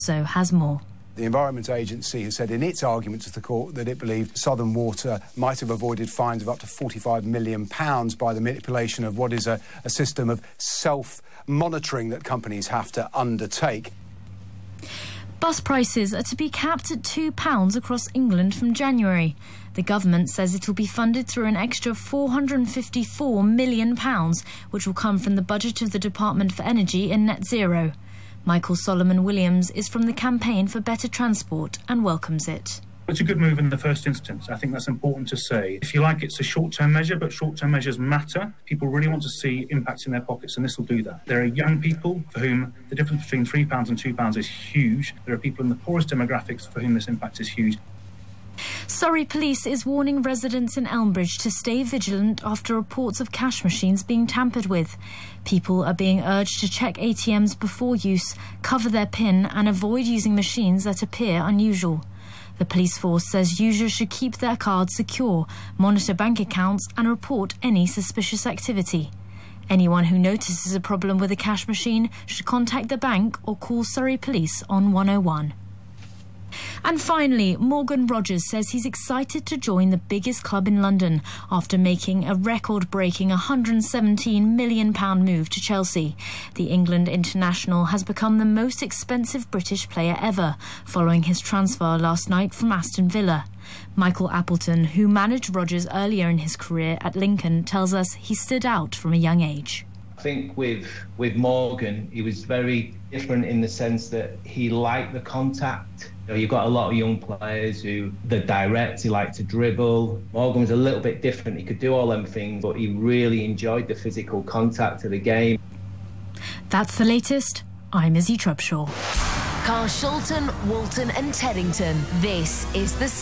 So has more. The Environment Agency has said in its argument to the court that it believed Southern Water might have avoided fines of up to £45 million by the manipulation of what is a system of self-monitoring that companies have to undertake. Bus prices are to be capped at £2 across England from January. The government says it will be funded through an extra £454 million, which will come from the budget of the Department for Energy and Net Zero. Michael Solomon Williams is from the Campaign for Better Transport and welcomes it. It's a good move in the first instance. I think that's important to say. If you like, it's a short-term measure, but short-term measures matter. People really want to see impacts in their pockets, and this will do that. There are young people for whom the difference between £3 and £2 is huge. There are people in the poorest demographics for whom this impact is huge. Surrey Police is warning residents in Elmbridge to stay vigilant after reports of cash machines being tampered with. People are being urged to check ATMs before use, cover their PIN and avoid using machines that appear unusual. The police force says users should keep their cards secure, monitor bank accounts and report any suspicious activity. Anyone who notices a problem with a cash machine should contact the bank or call Surrey Police on 101. And finally, Morgan Rogers says he's excited to join the biggest club in London after making a record-breaking £117 million move to Chelsea. The England international has become the most expensive British player ever, following his transfer last night from Aston Villa. Michael Appleton, who managed Rogers earlier in his career at Lincoln, tells us he stood out from a young age. I think with Morgan, he was very different in the sense that he liked the contact. You know, you've got a lot of young players who, they're direct, he liked to dribble. Morgan was a little bit different. He could do all them things, but he really enjoyed the physical contact of the game. That's the latest. I'm Izzy Trubshaw. Carshalton, Walton and Teddington. This is the